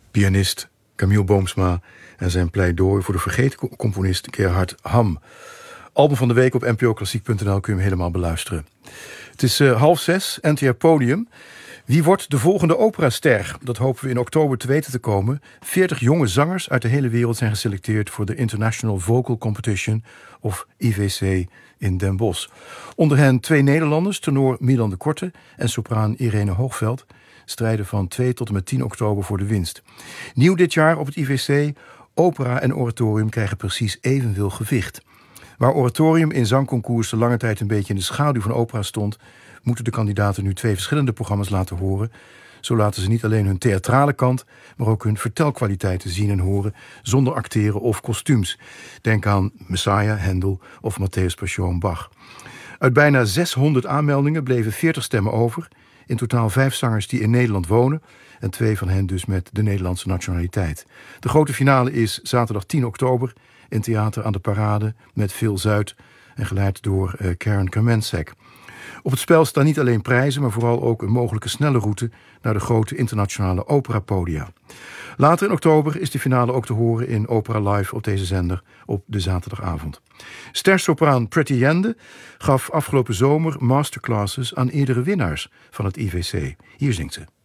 Pianist Camille Boomsma en zijn pleidooi voor de vergeten componist Gerhard Ham. Album van de week op npoklassiek.nl kun je hem helemaal beluisteren. Het is 5:30, NTR Podium. Wie wordt de volgende operaster? Dat hopen we in oktober te weten te komen. 40 jonge zangers uit de hele wereld zijn geselecteerd voor de International Vocal Competition, of IVC, in Den Bosch. Onder hen 2 Nederlanders, tenor Milan de Korte en sopraan Irene Hoogveld, strijden van 2 tot en met 10 oktober voor de winst. Nieuw dit jaar op het IVC, opera en oratorium krijgen precies evenveel gewicht. Waar oratorium in zangconcoursen lange tijd een beetje in de schaduw van opera stond, moeten de kandidaten nu 2 verschillende programma's laten horen. Zo laten ze niet alleen hun theatrale kant, maar ook hun vertelkwaliteiten zien en horen, zonder acteren of kostuums. Denk aan Messiah, Händel of Matthäus Passion Bach. Uit bijna 600 aanmeldingen bleven 40 stemmen over. In totaal 5 zangers die in Nederland wonen en 2 van hen dus met de Nederlandse nationaliteit. De grote finale is zaterdag 10 oktober in Theater aan de Parade met Phil Zuid en geleid door Karen Kamensek. Op het spel staan niet alleen prijzen, maar vooral ook een mogelijke snelle route naar de grote internationale operapodia. Later in oktober is de finale ook te horen in Opera Live op deze zender op de zaterdagavond. Stersopraan Pretty Yende gaf afgelopen zomer masterclasses aan eerdere winnaars van het IVC. Hier zingt ze.